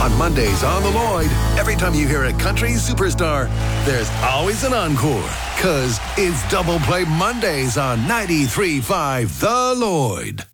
On Mondays on The Lloyd, every time you hear a country superstar, there's always an encore. Because it's Double Play Mondays on 93.5 The Lloyd.